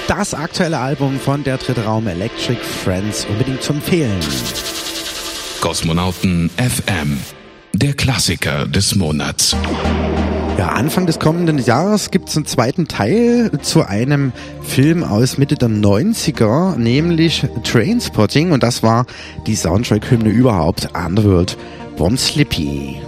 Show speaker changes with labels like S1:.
S1: das aktuelle Album von Der Dritte Raum, Electric Friends, unbedingt zu empfehlen.
S2: Kosmonauten FM, der Klassiker des Monats.
S1: Ja, Anfang des kommenden Jahres gibt es einen zweiten Teil zu einem Film aus Mitte der 90er, nämlich Trainspotting, und das war die Soundtrack-Hymne überhaupt, Underworld, Born Slippy.